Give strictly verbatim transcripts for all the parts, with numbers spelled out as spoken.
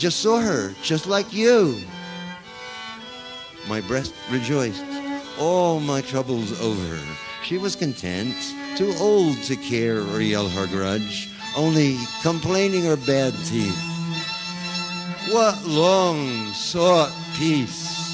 Just saw her, just like you. My breast rejoiced. All my troubles over. She was content, too old to care or yell her grudge, only complaining her bad teeth. What long sought peace.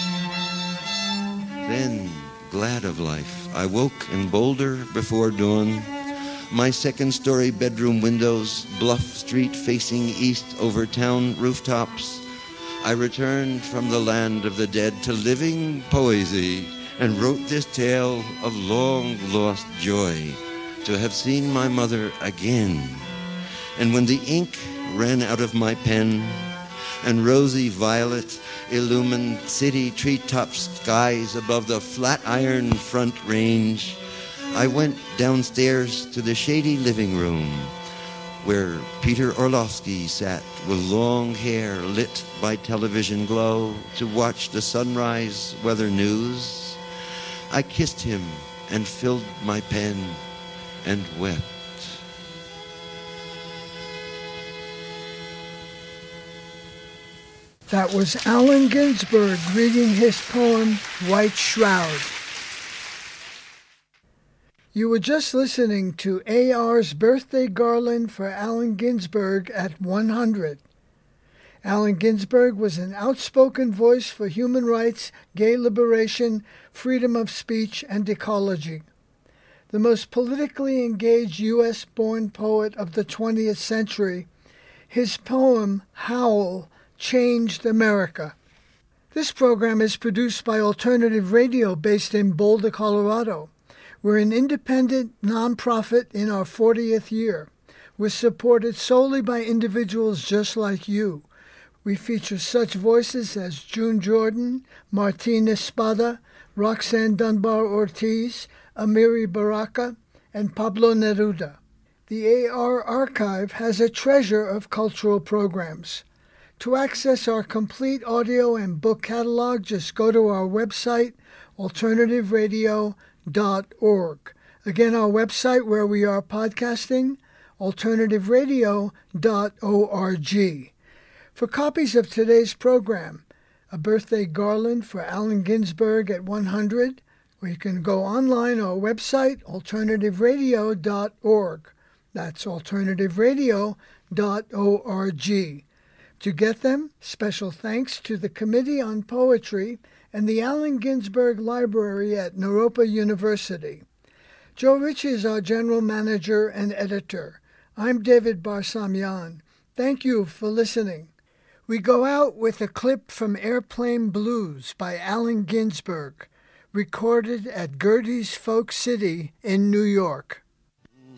Then, glad of life, I woke in Boulder before dawn. My second-story bedroom windows, bluff street facing east over town rooftops. I returned from the land of the dead to living poesy and wrote this tale of long-lost joy, to have seen my mother again. And when the ink ran out of my pen, and rosy violet illumined city treetop skies above the Flatiron Front Range, I went downstairs to the shady living room, where Peter Orlovsky sat with long hair lit by television glow to watch the sunrise weather news. I kissed him and filled my pen and wept. That was Allen Ginsberg reading his poem, White Shroud. You were just listening to A R's birthday garland for Allen Ginsberg at one hundred. Allen Ginsberg was an outspoken voice for human rights, gay liberation, freedom of speech, and ecology. The most politically engaged U S born poet of the twentieth century, his poem, Howl, changed America. This program is produced by Alternative Radio based in Boulder, Colorado. We're an independent nonprofit in our fortieth year. We're supported solely by individuals just like you. We feature such voices as June Jordan, Martina Espada, Roxanne Dunbar-Ortiz, Amiri Baraka, and Pablo Neruda. The A R Archive has a treasure of cultural programs. To access our complete audio and book catalog, just go to our website, alternative radio dot org. Again, our website where we are podcasting, alternative radio dot org. For copies of today's program, a birthday garland for Allen Ginsberg at one hundred, or you can go online our website, alternative radio dot org. That's alternative radio dot org. To get them, special thanks to the Committee on Poetry and the Allen Ginsberg Library at Naropa University. Joe Ritchie is our general manager and editor. I'm David Barsamian. Thank you for listening. We go out with a clip from Airplane Blues by Allen Ginsberg, recorded at Gerde's Folk City in New York.